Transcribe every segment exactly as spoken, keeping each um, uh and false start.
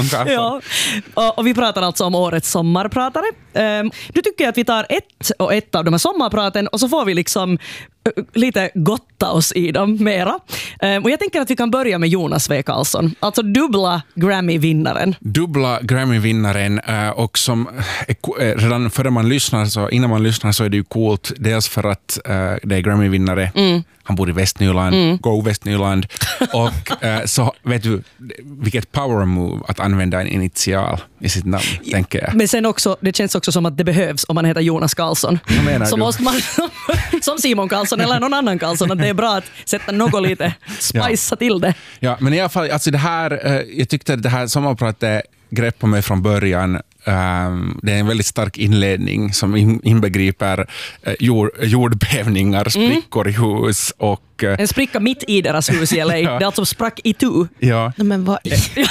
Karlsson. Ja, och, och vi pratar alltså om årets sommarpratare. Um, nu tycker jag att vi tar ett och ett av de här sommarpraten och så får vi liksom uh, lite gotta oss i dem mera. Um, och jag tänker att vi kan börja med Jonas W. Karlsson, alltså dubbla Grammy-vinnaren. Dubbla Grammy-vinnaren uh, och som uh, redan före man lyssnar, så innan man lyssnar så är det ju coolt, dels för att uh, det är Grammy-vinnare. Mm. Han bor i Västnyland, mm. Go Västnyland. Och uh, så vet du, vilket power move att använda en initial i sitt namn, ja, tänker jag. Men sen också, det känns också som att det behövs om man heter Jonas Karlsson. Så du? Måste man, som Simon Karlsson eller någon annan Karlsson, att det är bra att sätta något lite, spicea ja. till det. Ja, men i alla fall, alltså det här, uh, jag tyckte att det här sommarpratet grepp på mig från början. Um, det är en väldigt stark inledning som in, inbegriper uh, jord, jordbävningar, sprickor mm. i hus och... Uh, en spricka mitt i deras hus i L A. ja. Det är alltså sprack i tu. Ja. Men vad...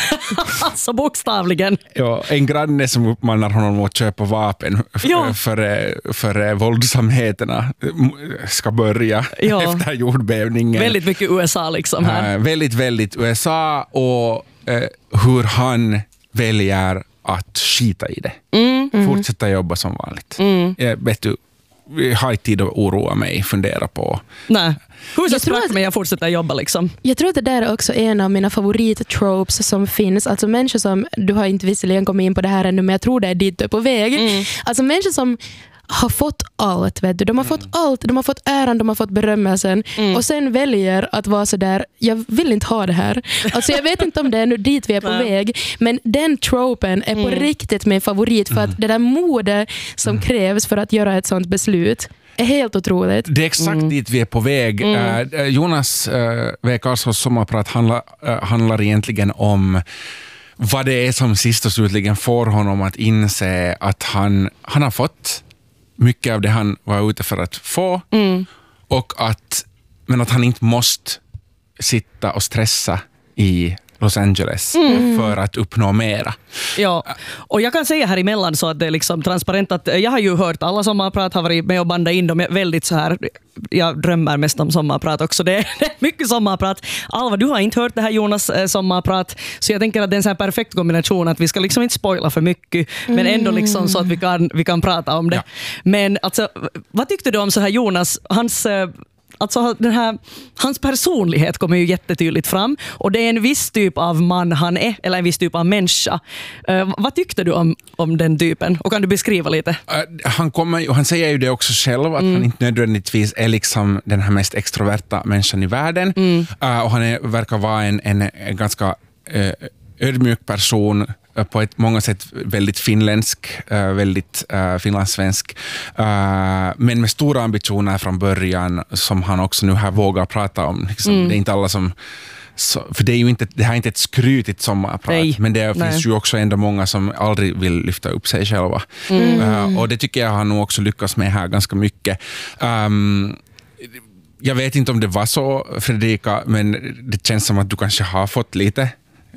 alltså bokstavligen. Ja, en granne som uppmanar honom att köpa vapen f- ja. för, för våldsamheterna ska börja ja. efter jordbävningen. Väldigt mycket U S A liksom här. Uh, väldigt, väldigt U S A och uh, hur han väljer att skita i det. Mm, mm. Fortsätta jobba som vanligt. Mm. Jag vet du, jag har inte tid att oroa mig, fundera på. Nej. Huset sprack att, men jag fortsätter jobba liksom. Jag tror att det där är också en av mina favorittropes som finns. Alltså människor som, du har inte visserligen kommit in på det här ännu, men jag tror det är dit du är på väg. Mm. Alltså människor som har fått allt, vet du. De har mm. fått allt, de har fått äran, de har fått berömmelsen mm. och sen väljer att vara så där, jag vill inte ha det här. Alltså jag vet inte om det är nu dit vi är på väg, men den tropen är mm. på riktigt min favorit, för att mm. det där mode som mm. krävs för att göra ett sånt beslut är helt otroligt. Det är exakt mm. dit vi är på väg. Mm. Uh, Jonas uh, W. Karlssons sommarprat handlar, uh, handlar egentligen om vad det är som sist och slutligen får honom att inse att han, han har fått mycket av det han var ute för att få mm. och att, men att han inte måste sitta och stressa i Los Angeles mm. för att uppnå mera. Ja, och jag kan säga här emellan så att det är liksom transparent att jag har ju hört alla sommarprat, har varit med och bandat in dem väldigt så här, jag drömmer mest om sommarprat också, det är mycket sommarprat. Alva, du har inte hört det här Jonas eh, sommarprat, så jag tänker att det är en så här perfekt kombination att vi ska liksom inte spoila för mycket, men ändå liksom så att vi kan, vi kan prata om det. Ja. Men alltså, vad tyckte du om så här Jonas, hans... Eh, Alltså den här, hans personlighet kommer ju jättetydligt fram och det är en viss typ av man han är, eller en viss typ av människa. Uh, vad tyckte du om, om den typen? Och kan du beskriva lite? Uh, han, kommer, han säger ju det också själv, att mm. han inte nödvändigtvis är liksom den här mest extroverta människan i världen. Mm. Uh, och han är, verkar vara en, en, en ganska uh, ödmjuk person, på ett många sätt väldigt finländsk, väldigt uh, finlandssvensk, uh, men med stora ambitioner från början som han också nu här vågar prata om. Liksom. Mm. Det är inte alla som, så, för det är ju inte, det här är inte ett skrytigt sommarprat, Nej. men det Nej. finns ju också ändå många som aldrig vill lyfta upp sig själva. Mm. Uh, och det tycker jag han nog också lyckas med här ganska mycket. Um, jag vet inte om det var så, Fredrika, men det känns som att du kanske har fått lite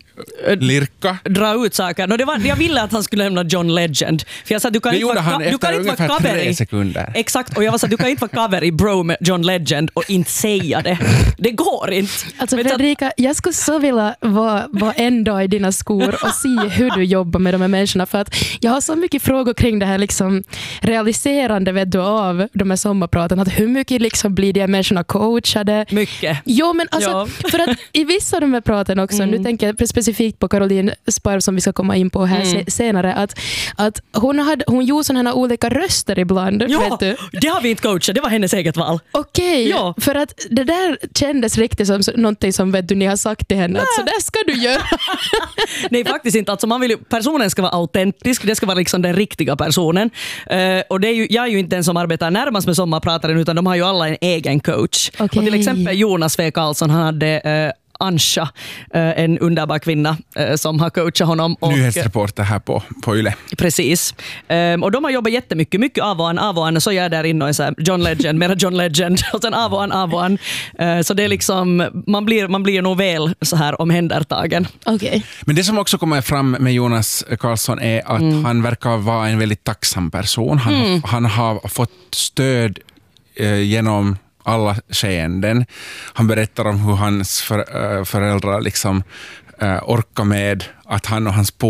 lirka. Dra ut saker. No, det var, jag ville att han skulle lämna John Legend. För jag sa, du kan det inte gjorde vara, han du efter kan inte ungefär vara cover tre i, sekunder. Exakt, och jag var så, du kan inte vara cover i Bro med John Legend och inte säga det. Det går inte. Alltså Fredrika, jag skulle så vilja vara, vara en dag i dina skor och se hur du jobbar med de här människorna, för att jag har så mycket frågor kring det här liksom realiserande vet du, av de här sommarpraten, att hur mycket liksom blir de här människorna coachade? Mycket. Jo, men alltså, ja. för att i vissa av de här praten också, mm. nu tänker jag specifikt på Caroline Sparv som vi ska komma in på här mm. senare, att, att hon, hade, hon gjorde sådana här olika röster ibland. Ja, vet du? Det har vi inte coachat, det var hennes eget val. Okej, okay, ja. för att det där kändes riktigt som någonting som vet du, ni har sagt till henne, Nä. att så där ska du göra. Nej, faktiskt inte. Alltså, man vill ju, personen ska vara autentisk, det ska vara liksom den riktiga personen. Uh, och det är ju, jag är ju inte den som arbetar närmast med sommarprataren, utan de har ju alla en egen coach. Okay. Och till exempel Jonas W. Karlsson, han hade uh, Ansha, en underbar kvinna som har coachat honom. Och, nyhetsreporter här på, på Yle. Precis. Och de har jobbat jättemycket, mycket av och an, av och an, så jag är där inne och är så här, John Legend, mera John Legend, och sen av och an, av och an. Så det är liksom, man blir, man blir nog väl så här omhändertagen. Okay. Men det som också kommer fram med Jonas Karlsson är att mm. han verkar vara en väldigt tacksam person. Han, mm. han har fått stöd eh, genom alla skeenden. Han berättar om hur hans för, äh, föräldrar liksom äh, orkar med att han och hans